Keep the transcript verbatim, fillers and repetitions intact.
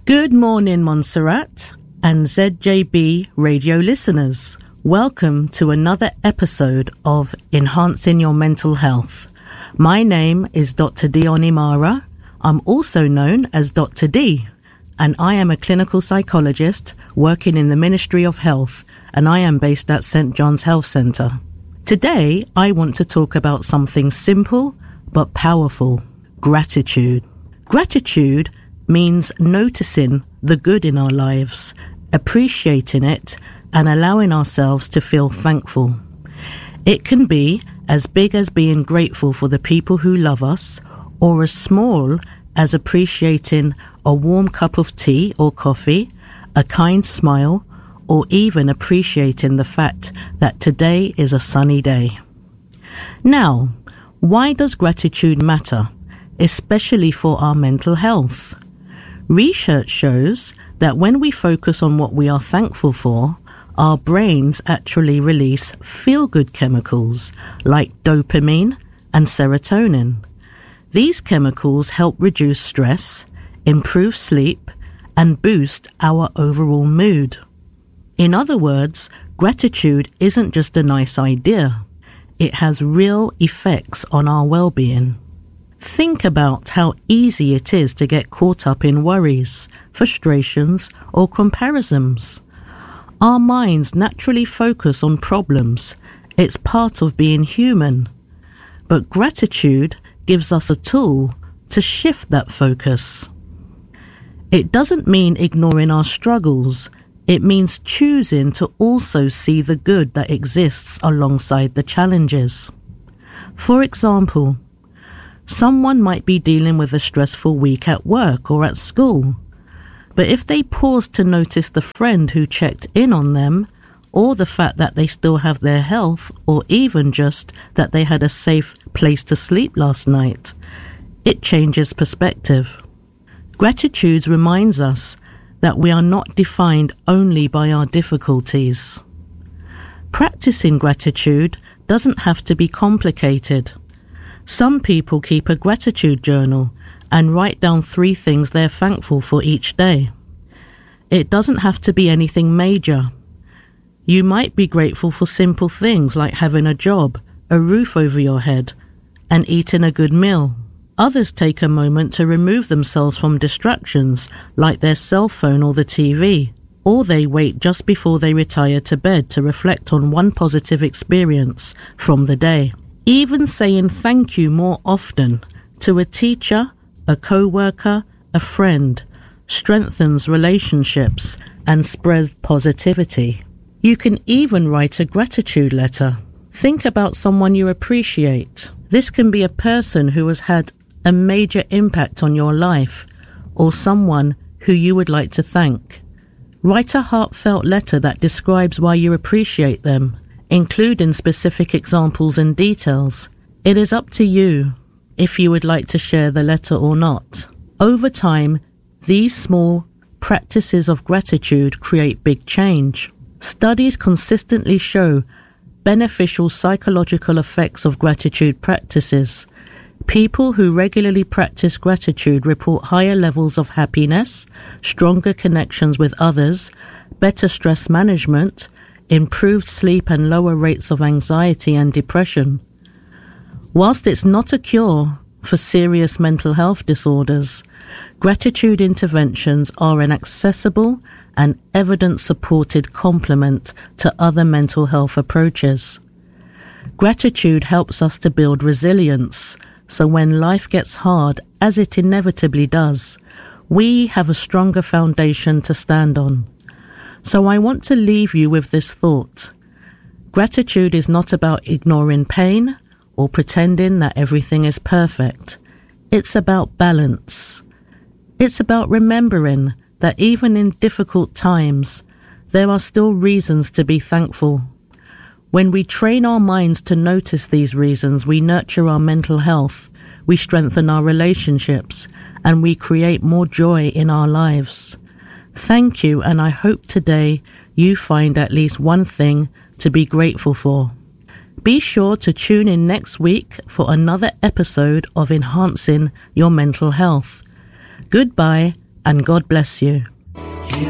Good morning, Montserrat and Z J B radio listeners. Welcome to another episode of Enhancing Your Mental Health. My name is Doctor Dion Imara. I'm also known as Doctor D, and I am a clinical psychologist working in the Ministry of Health, and I am based at Saint John's Health Centre. Today, I want to talk about something simple but powerful: gratitude. Gratitude means noticing the good in our lives, appreciating it, and allowing ourselves to feel thankful. It can be as big as being grateful for the people who love us, or as small as appreciating a warm cup of tea or coffee, a kind smile, or even appreciating the fact that today is a sunny day. Now, why does gratitude matter, especially for our mental health? Research shows that when we focus on what we are thankful for, our brains actually release feel-good chemicals like dopamine and serotonin. These chemicals help reduce stress, improve sleep, and boost our overall mood. In other words, gratitude isn't just a nice idea. It has real effects on our well-being. Think about how easy it is to get caught up in worries, frustrations, or comparisons. Our minds naturally focus on problems. It's part of being human. But gratitude gives us a tool to shift that focus. It doesn't mean ignoring our struggles. It means choosing to also see the good that exists alongside the challenges. For example, someone might be dealing with a stressful week at work or at school. But if they pause to notice the friend who checked in on them, or the fact that they still have their health, or even just that they had a safe place to sleep last night, it changes perspective. Gratitude reminds us that we are not defined only by our difficulties. Practicing gratitude doesn't have to be complicated. Some people keep a gratitude journal and write down three things they're thankful for each day. It doesn't have to be anything major. You might be grateful for simple things like having a job, a roof over your head, and eating a good meal. Others take a moment to remove themselves from distractions like their cell phone or the T V, or they wait just before they retire to bed to reflect on one positive experience from the day. Even saying thank you more often to a teacher, a co-worker, a friend strengthens relationships and spreads positivity. You can even write a gratitude letter. Think about someone you appreciate. This can be a person who has had a major impact on your life, or someone who you would like to thank. Write a heartfelt letter that describes why you appreciate them, including specific examples and details. It is up to you if you would like to share the letter or not. Over time, these small practices of gratitude create big change. Studies consistently show beneficial psychological effects of gratitude practices. People who regularly practice gratitude report higher levels of happiness, stronger connections with others, better stress management, improved sleep, and lower rates of anxiety and depression. Whilst it's not a cure for serious mental health disorders, gratitude interventions are an accessible and evidence-supported complement to other mental health approaches. Gratitude helps us to build resilience, so when life gets hard, as it inevitably does, we have a stronger foundation to stand on. So I want to leave you with this thought. Gratitude is not about ignoring pain or pretending that everything is perfect. It's about balance. It's about remembering that even in difficult times, there are still reasons to be thankful. When we train our minds to notice these reasons, we nurture our mental health, we strengthen our relationships, and we create more joy in our lives. Thank you, and I hope today you find at least one thing to be grateful for. Be sure to tune in next week for another episode of Enhancing Your Mental Health. Goodbye and God bless you.